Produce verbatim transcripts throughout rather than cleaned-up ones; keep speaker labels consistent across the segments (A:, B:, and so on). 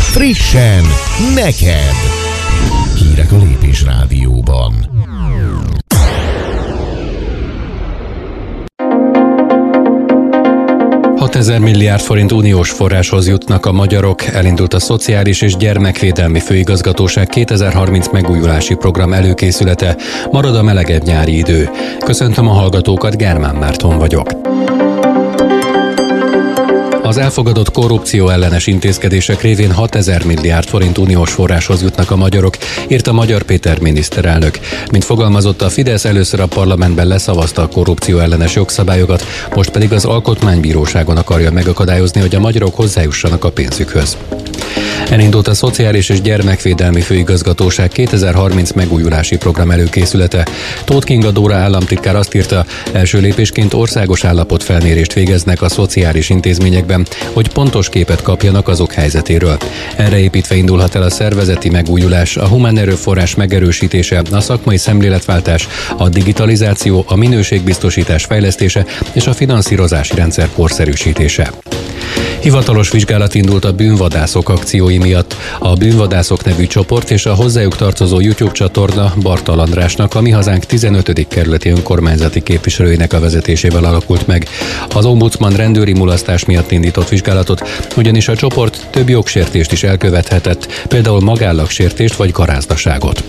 A: Frissen neked! Hírek a Lépés Rádióban.
B: hatezer milliárd forint uniós forráshoz jutnak a magyarok, elindult a Szociális és Gyermekvédelmi Főigazgatóság kétezer-harminc megújulási program előkészülete, marad a melegebb nyári idő. Köszöntöm a hallgatókat, Germán Márton vagyok. Az elfogadott korrupció ellenes intézkedések révén hatezer milliárd forint uniós forráshoz jutnak a magyarok, írta Magyar Péter miniszterelnök. Mint fogalmazott, a Fidesz először a parlamentben leszavazta a korrupció ellenes jogszabályokat, most pedig az Alkotmánybíróságon akarja megakadályozni, hogy a magyarok hozzájussanak a pénzükhöz. Elindult a Szociális és Gyermekvédelmi Főigazgatóság kétezer-harminc megújulási program előkészülete. Tóth Kinga Dóra államtitkár azt írta, első lépésként országos állapotfelmérést végeznek a szociális intézményekben, hogy pontos képet kapjanak azok helyzetéről. Erre építve indulhat el a szervezeti megújulás, a humán erőforrás megerősítése, a szakmai szemléletváltás, a digitalizáció, a minőségbiztosítás fejlesztése és a finanszírozási rendszer korszerűsítése. Hivatalos vizsgálat indult a bűnvadászok akciói miatt. A Bűnvadászok nevű csoport és a hozzájuk tartozó YouTube csatorna Bartal Andrásnak, a Mi Hazánk tizenötödik kerületi önkormányzati képviselőinek a vezetésével alakult meg. Az ombudsman rendőri mulasztás miatt indított vizsgálatot, ugyanis a csoport több jogsértést is elkövethetett, például magállagsértést vagy garázdaságot.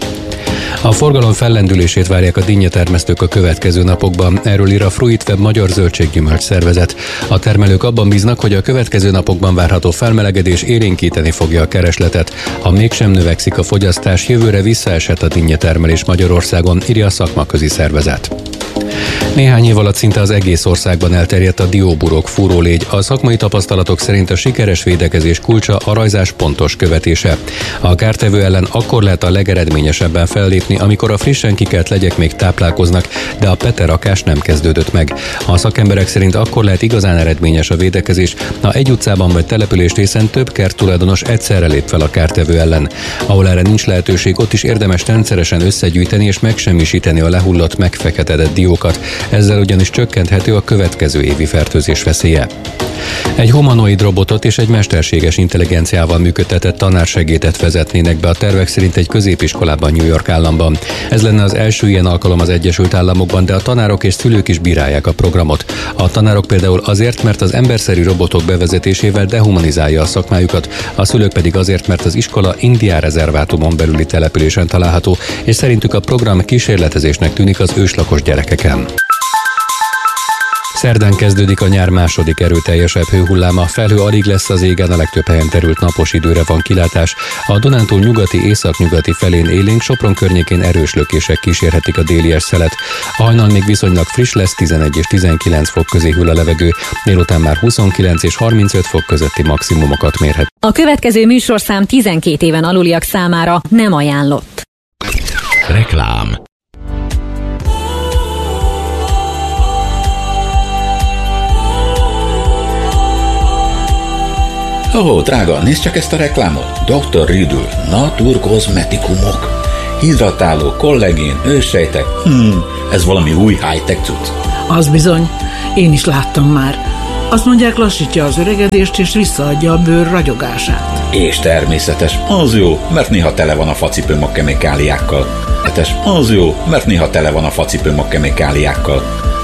B: A forgalom fellendülését várják a dinnyetermesztők a következő napokban, erről ír a Fruitweb Magyar Zöldséggyümölcs Szervezet. A termelők abban bíznak, hogy a következő napokban várható felmelegedés élénkíteni fogja a keresletet. Ha mégsem növekszik a fogyasztás, jövőre visszaeshet a dinnyetermelés Magyarországon, írja a szakmaközi szervezet. Néhány év alatt szinte az egész országban elterjedt a dióburok fúrólégy. A szakmai tapasztalatok szerint a sikeres védekezés kulcsa a rajzás pontos követése. A kártevő ellen akkor lehet a legeredményesebben fellépni, amikor a frissen kikelt legyek még táplálkoznak, de a peterakás nem kezdődött meg. A szakemberek szerint akkor lehet igazán eredményes a védekezés, ha egy utcában vagy településrészen több kerttulajdonos egyszerre lép fel a kártevő ellen. Ahol erre nincs lehetőség, ott is érdemes rendszeresen összegyűjteni és megsemmisíteni a lehullott, megfeketedett diókat. Ezzel ugyanis csökkenthető a következő évi fertőzés veszélye. Egy humanoid robotot és egy mesterséges intelligenciával működtetett tanársegédet vezetnének be a tervek szerint egy középiskolában New York államban. Ez lenne az első ilyen alkalom az Egyesült Államokban, de a tanárok és szülők is bírálják a programot. A tanárok például azért, mert az emberszerű robotok bevezetésével dehumanizálja a szakmájukat, a szülők pedig azért, mert az iskola indián rezervátumon belüli településen található, és szerintük a program kísérletezésnek tűnik az őslakos gyerekeken. Szerdán kezdődik a nyár második erőteljesebb hőhulláma, felhő alig lesz az égen, a legtöbb helyen terült napos időre van kilátás. A Dunántúl nyugati északnyugati felén élénk, Sopron környékén erős lökések kísérhetik a délies szelet. A hajnal még viszonylag friss lesz, tizenegy és tizenkilenc fok közé hűl a levegő, délután már huszonkilenc és harmincöt fok közötti maximumokat mérhet.
C: A következő műsorszám tizenkét éven aluliak számára nem ajánlott.
A: Reklám.
D: Ó, oh, drága, nézd csak ezt a reklámot. doktor Riddle, naturkozmetikumok. Hidratáló, kollagén, őssejtek. Hmm, ez valami új high-tech cucc.
E: Az bizony, én is láttam már. Azt mondják, lassítja az öregedést és visszaadja a bőr ragyogását.
D: És természetes, az jó, mert néha tele van a facipőm a kemikáliákkal. Az jó, mert néha tele van a facipőm a kemikáliákkal.